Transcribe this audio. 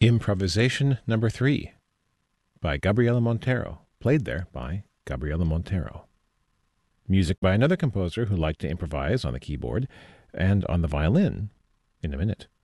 Improvisation Number 3 by Gabriela Montero, played there by Gabriela Montero. Music by another composer who liked to improvise on the keyboard and on the violin in a minute.